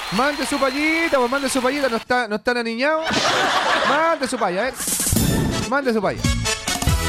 Mande su payita, pues mande su payita, no están aniñados. Mande su paya, Mande su paya.